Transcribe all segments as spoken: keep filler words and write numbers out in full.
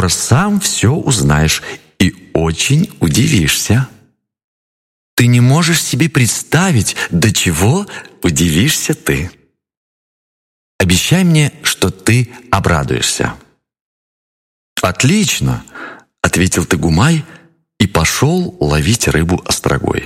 скоро сам все узнаешь и очень удивишься. Ты не можешь себе представить, до чего удивишься ты. Обещай мне, что ты обрадуешься». «Отлично», — ответил Тегумай и пошел ловить рыбу острогой.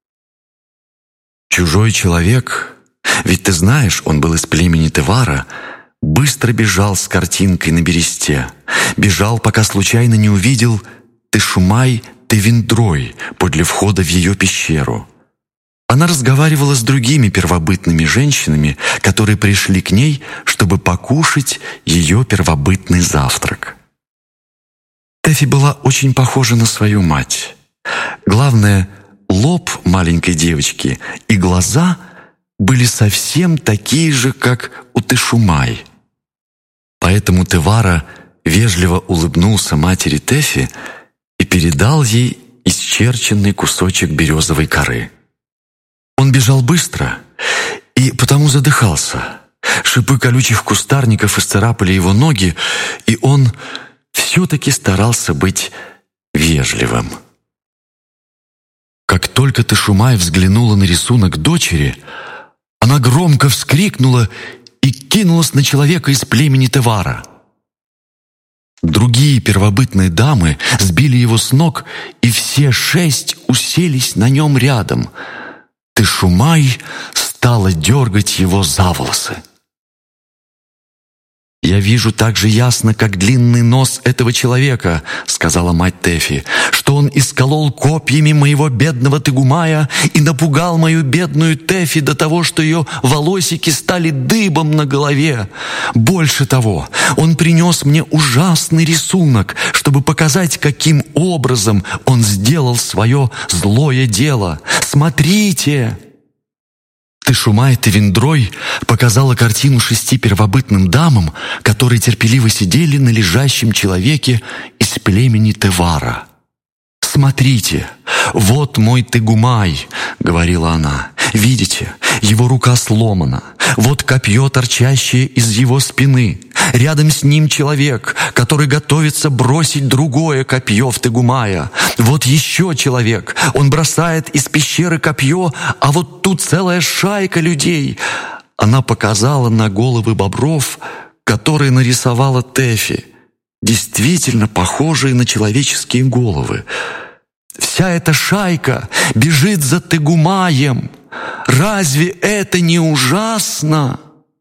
Чужой человек, ведь ты знаешь, он был из племени Тевара, быстро бежал с картинкой на бересте, бежал, пока случайно не увидел Тешумай Тевиндрой подле входа в ее пещеру. Она разговаривала с другими первобытными женщинами, которые пришли к ней, чтобы покушать ее первобытный завтрак. Тэфи была очень похожа на свою мать. Главное, лоб маленькой девочки и глаза были совсем такие же, как у Тешумай. Поэтому Тевара вежливо улыбнулся матери Тэфи и передал ей исчерченный кусочек березовой коры. Он бежал быстро и потому задыхался. Шипы колючих кустарников исцарапали его ноги, и он все-таки старался быть вежливым. Как только Тешумай взглянула на рисунок дочери, она громко вскрикнула и кинулась на человека из племени Тевара. Другие первобытные дамы сбили его с ног, и все шесть уселись на нем рядом. Тешумай стала дергать его за волосы. «Я вижу так же ясно, как длинный нос этого человека», — сказала мать Тэфи, «что он исколол копьями моего бедного Тегумая и напугал мою бедную Тэфи до того, что ее волосики стали дыбом на голове. Больше того, он принес мне ужасный рисунок, чтобы показать, каким образом он сделал свое злое дело. Смотрите!» Тешумай Тевиндрой показала картину шести первобытным дамам, которые терпеливо сидели на лежащем человеке из племени Тевара. «Смотрите, вот мой Тегумай», — говорила она. «Видите, его рука сломана, вот копье, торчащее из его спины. Рядом с ним человек, который готовится бросить другое копье в Тегумая. Вот еще человек, он бросает из пещеры копье, а вот тут целая шайка людей». Она показала на головы бобров, которые нарисовала Тэфи, действительно похожие на человеческие головы. «Вся эта шайка бежит за Тегумаем. Разве это не ужасно?»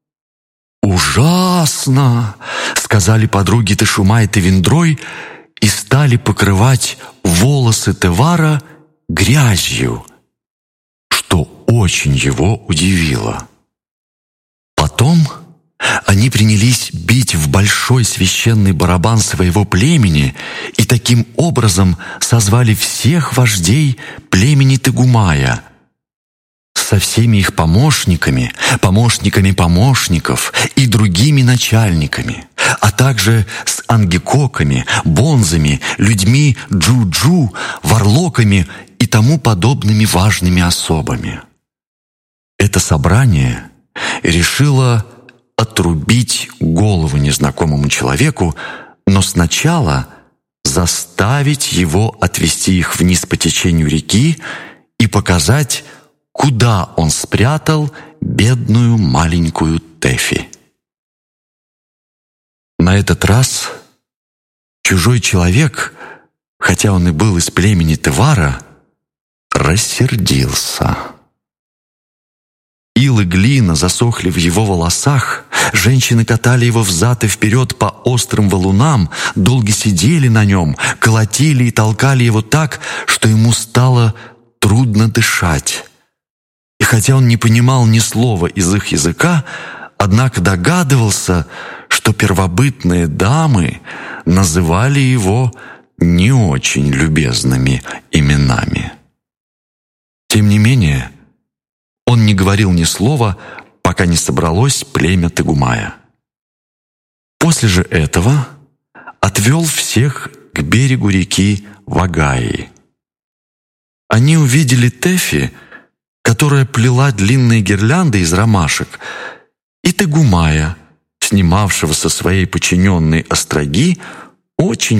«Ужасно!» — сказали подруги Тешумай Тевиндрой и стали покрывать волосы Тевара грязью, что очень его удивило. Потом они принялись бить в большой священный барабан своего племени и таким образом созвали всех вождей племени Тегумая со всеми их помощниками, помощниками помощников и другими начальниками, а также с ангекоками, бонзами, людьми джуджу, варлоками и тому подобными важными особами. Это собрание решило отрубить голову незнакомому человеку, но сначала заставить его отвести их вниз по течению реки и показать, куда он спрятал бедную маленькую Тэфи. На этот раз чужой человек, хотя он и был из племени Тевара, рассердился. Ил и глина засохли в его волосах, женщины катали его взад и вперед по острым валунам, долго сидели на нем, колотили и толкали его так, что ему стало трудно дышать. И хотя он не понимал ни слова из их языка, однако догадывался, что первобытные дамы называли его не очень любезными именами. Тем не менее, он не говорил ни слова, пока не собралось племя Тегумая. После же этого отвел всех к берегу реки Вагаи. Они увидели Тэфи, которая плела длинные гирлянды из ромашек, и Тегумая, снимавшего со своей подчиненной остроги очень